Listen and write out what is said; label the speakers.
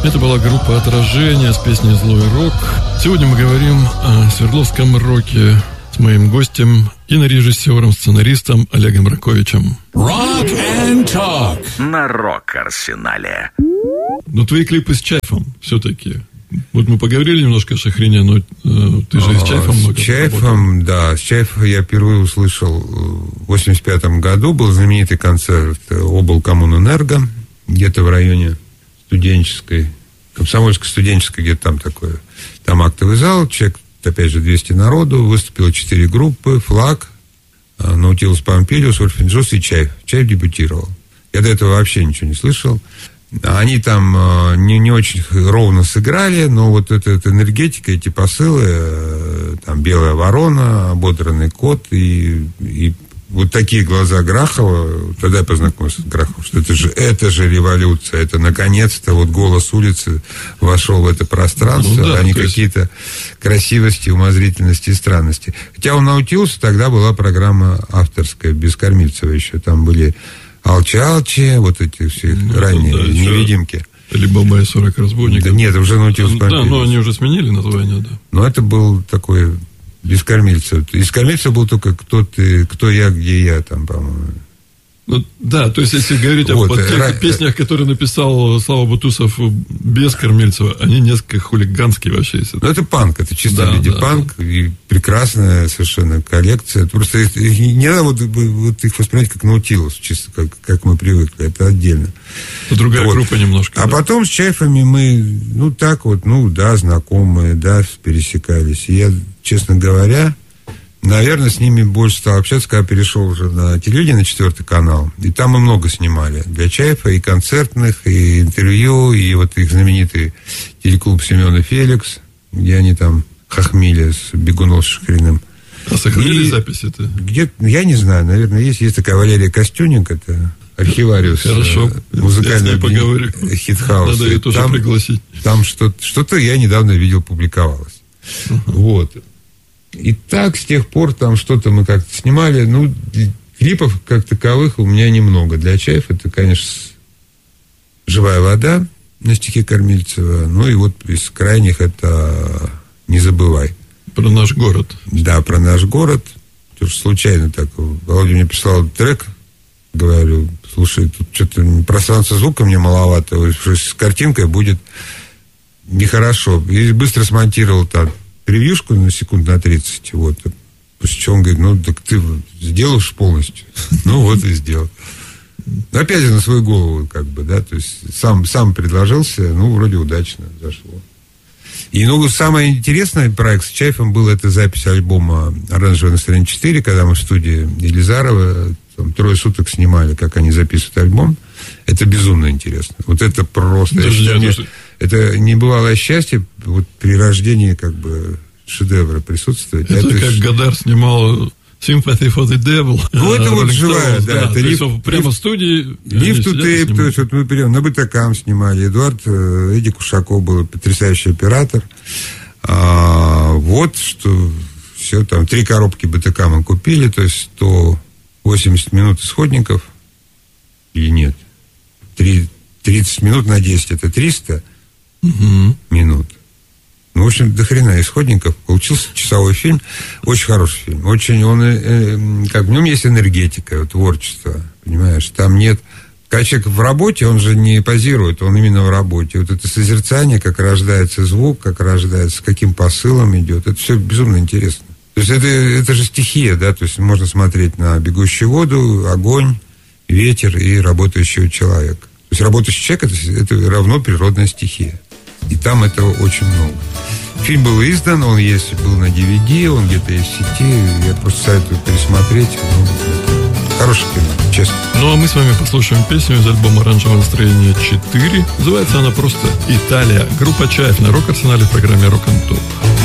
Speaker 1: Это была группа «Отражение» с песней «Злой рок». Сегодня мы говорим о Свердловском роке с моим гостем, кинорежиссером, сценаристом Олегом Раковичем.
Speaker 2: Rock and Talk
Speaker 3: на Рок-Арсенале.
Speaker 1: Но твои клипы с Чайфом все-таки. Вот мы поговорили немножко о Шахрине, но ты же с Чайфом много.
Speaker 4: С Чайфом, работал. Да. С Чайфом я впервые услышал в 85-м году. Был знаменитый концерт облкоммунэнерго, где-то в районе студенческой, Комсомольско-студенческой, где-то там такое. Там актовый зал, человек, опять же, 200 народу. Выступило 4 группы. «Флаг», «Наутилус Помпилиус», «Ольфин Джос» и «Чайф». Чайф дебютировал. Я до этого вообще ничего не слышал. Они там не очень ровно сыграли, но вот эта энергетика, эти посылы, там «Белая ворона», «Ободранный кот» и вот такие глаза Грахова. Тогда я познакомился с Граховым, что это же революция, это наконец-то вот голос улицы вошел в это пространство,
Speaker 1: ну, да,
Speaker 4: а не какие-то красивости, умозрительности и странности. Хотя у Наутилуса тогда была программа авторская, без Кормильцева еще, там были Алчи-Алчи, вот эти все ранние невидимки.
Speaker 1: Либо «Бай 40 разбойников».
Speaker 4: Да нет, уже Наутилус Помпилиус.
Speaker 1: Да, но они уже сменили название, да.
Speaker 4: Но это был такой без Кормильцева. Из Кормильцева был только кто я, где я, там, по-моему.
Speaker 1: Ну, да, то есть, если говорить об тех песнях, которые написал Слава Бутусов без Кормильцева, они несколько хулиганские вообще.
Speaker 4: Ну, это панк, это чисто виде панк, и прекрасная совершенно коллекция. Просто не надо вот их воспринимать как Наутилус, чисто как мы привыкли, это отдельно.
Speaker 1: Это другая группа немножко.
Speaker 4: А потом с Чайфами мы, знакомые, пересекались. И я, честно говоря, наверное, с ними больше стал общаться, когда перешел уже на телевидение, на 4-й канал. И там мы много снимали. Для Чайфа и концертных, и интервью, и вот их знаменитый телеклуб «Семен и Феликс», где они там хохмили с Бегунов с Шахриным.
Speaker 1: А сохранили записи-то?
Speaker 4: Я не знаю, наверное, есть такая Валерия Костюнник, это архивариус.
Speaker 1: Хорошо.
Speaker 4: Музыкальный хит-хаус.
Speaker 1: Надо ее тоже пригласить.
Speaker 4: Там что-то я недавно видел, публиковалось. Вот. И так, с тех пор, там что-то мы как-то снимали. Клипов, как таковых, у меня немного. Для Чайфа это, конечно, «Живая вода» на стихи Кормильцева. И вот из крайних это «Не забывай».
Speaker 1: Про наш город.
Speaker 4: Да, про наш город. Тоже случайно так. Володя мне прислал трек. Говорю, слушай, тут что-то пространства звука мне маловато. С картинкой будет нехорошо. И быстро смонтировал там превьюшку на секунд на 30, вот. После чего он говорит, так ты сделаешь полностью. И сделал. Опять же, на свою голову, то есть сам предложился, вроде удачно зашло. И, самый интересный проект с Чайфом был это запись альбома «Оранжевое настроение 4», когда мы в студии Елизарова 3 суток снимали, как они записывают альбом. Это безумно интересно. Вот это просто... Это небывалое счастье при рождении шедевра присутствовать.
Speaker 1: Это как Гадар снимал «Sympathy for the Devil».
Speaker 4: Это живая, да. Это
Speaker 1: прямо в студии.
Speaker 4: Live to Tape, то есть мы прямо на БТК снимали. Эдик Ушаков был потрясающий оператор. Что все там, 3 коробки БТК мы купили, то есть 180 минут исходников. Или нет? 30 минут на 10, это 300 минут. В общем, до хрена исходников. Получился часовой фильм. Очень хороший фильм. Очень он... в нем есть энергетика, творчество. Понимаешь? Там нет... Когда человек в работе, он же не позирует, он именно в работе. Вот это созерцание, как рождается звук, как рождается, с каким посылом идет. Это все безумно интересно. То есть это же стихия, да? То есть можно смотреть на бегущую воду, огонь, ветер и работающего человека. То есть работающий человек это равно природная стихия. И там этого очень много. Фильм был издан, он был на DVD, он где-то есть в сети. Я просто советую пересмотреть. Хорошее кино, честно.
Speaker 1: А мы с вами послушаем песню из альбома «Оранжевое настроение 4». Называется она просто «Италия». Группа Чайф на Рок-Арсенале в программе «Рок-н-Топ».